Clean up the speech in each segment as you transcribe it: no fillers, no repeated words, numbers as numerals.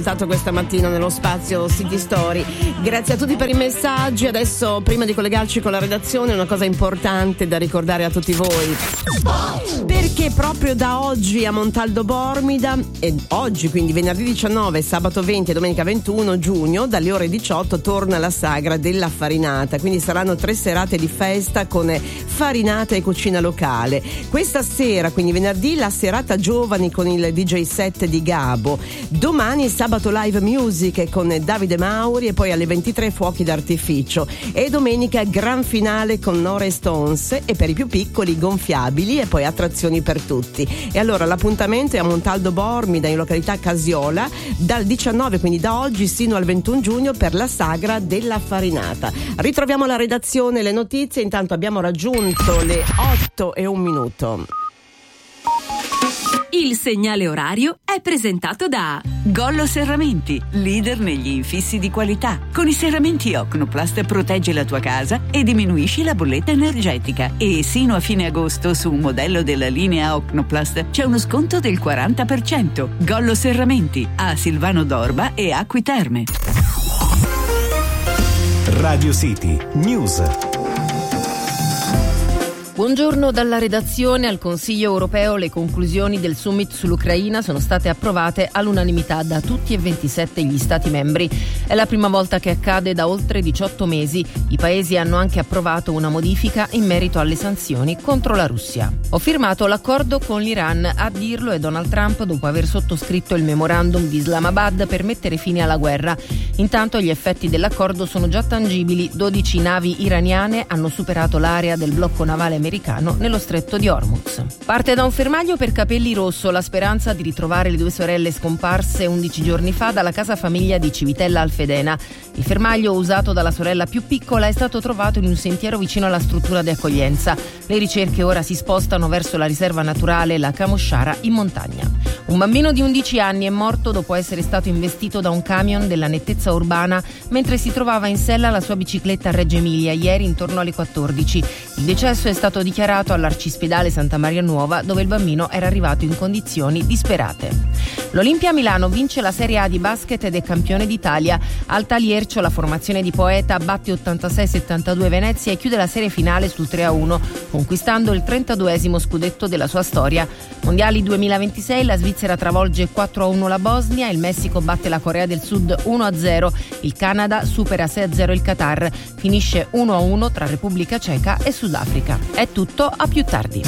Questa mattina nello spazio City Story. Grazie a tutti per i messaggi. Adesso, prima di collegarci con la redazione, una cosa importante da ricordare a tutti voi, perché proprio da oggi a Montaldo Bormida, e oggi quindi venerdì 19, sabato 20 e domenica 21 giugno, dalle ore 18 torna la sagra della farinata, quindi saranno 3 serate di festa con farinata e cucina locale. Questa sera, quindi venerdì, la serata giovani con il DJ set di Gabo, domani sabato live music con Davide Mauri e poi alle 23 fuochi d'artificio, e domenica gran finale con Nora e Stones, e per i più piccoli gonfiabili e poi attrazioni per tutti. E allora l'appuntamento è a Montaldo Bormida, in località Casiola, dal 19, quindi da oggi sino al 21 giugno, per la sagra della farinata. Ritroviamo la redazione, le notizie. Intanto abbiamo raggiunto le 8:01. Il segnale orario è presentato da Gollo Serramenti, leader negli infissi di qualità. Con i serramenti Ocnoplast proteggi la tua casa e diminuisci la bolletta energetica. E sino a fine agosto su un modello della linea Ocnoplast c'è uno sconto del 40%. Gollo Serramenti, a Silvano d'Orba e Acqui Terme. Radio City News. Buongiorno dalla redazione. Al Consiglio europeo le conclusioni del summit sull'Ucraina sono state approvate all'unanimità da tutti e 27 gli Stati membri. È la prima volta che accade da oltre 18 mesi. I paesi hanno anche approvato una modifica in merito alle sanzioni contro la Russia. Ho firmato l'accordo con l'Iran, a dirlo è Donald Trump dopo aver sottoscritto il memorandum di Islamabad per mettere fine alla guerra. Intanto gli effetti dell'accordo sono già tangibili. 12 navi iraniane hanno superato l'area del blocco navale americano nello stretto di Hormuz. Parte da un fermaglio per Capelli Rosso la speranza di ritrovare le 2 sorelle scomparse 11 giorni fa dalla casa famiglia di Civitella Alfedena. Il fermaglio usato dalla sorella più piccola è stato trovato in un sentiero vicino alla struttura di accoglienza. Le ricerche ora si spostano verso la riserva naturale La Camosciara in montagna. Un bambino di 11 anni è morto dopo essere stato investito da un camion della nettezza urbana mentre si trovava in sella alla sua bicicletta a Reggio Emilia ieri intorno alle 14. Il decesso è stato dichiarato all'Arcispedale Santa Maria Nuova, dove il bambino era arrivato in condizioni disperate. L'Olimpia Milano vince la Serie A di basket ed è campione d'Italia. Al Taliercio la formazione di Poeta batte 86-72 Venezia e chiude la serie finale sul 3-1, conquistando il 32esimo scudetto della sua storia. Mondiali 2026, la Svizzera travolge 4-1 la Bosnia, il Messico batte la Corea del Sud 1-0, il Canada supera 6-0 il Qatar, finisce 1-1 tra Repubblica Ceca e Sudafrica. È tutto, a più tardi.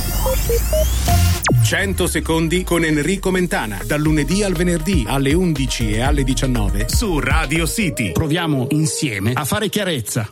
100 secondi con Enrico Mentana, dal lunedì al venerdì alle 11 e alle 19 su Radio City. Proviamo insieme a fare chiarezza.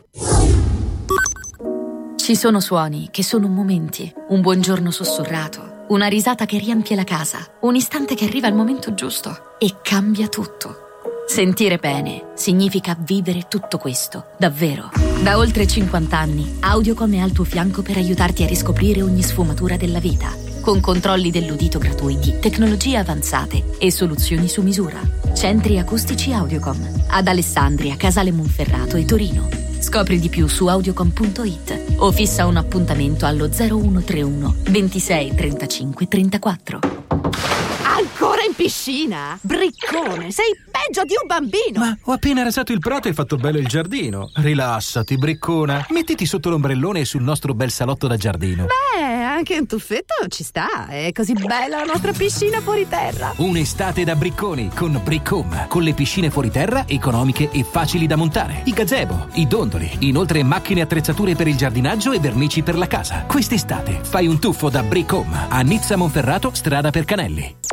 Ci sono suoni che sono momenti, un buongiorno sussurrato, una risata che riempie la casa, un istante che arriva al momento giusto e cambia tutto. Sentire bene significa vivere tutto questo, davvero. Da oltre 50 anni, Audiocom è al tuo fianco per aiutarti a riscoprire ogni sfumatura della vita, con controlli dell'udito gratuiti, tecnologie avanzate e soluzioni su misura. Centri acustici Audiocom, ad Alessandria, Casale Monferrato e Torino. Scopri di più su audiocom.it o fissa un appuntamento allo 0131 26 35 34. Ancora in piscina? Briccone, sei peggio di un bambino! Ma ho appena rasato il prato e fatto bello il giardino. Rilassati, briccona. Mettiti sotto l'ombrellone e sul nostro bel salotto da giardino. Beh, anche un tuffetto ci sta. È così bella la nostra piscina fuori terra. Un'estate da bricconi con Briccom. Con le piscine fuori terra economiche e facili da montare. I gazebo, i dondoli. Inoltre macchine e attrezzature per il giardinaggio e vernici per la casa. Quest'estate fai un tuffo da Briccom a Nizza Monferrato, strada per Canelli.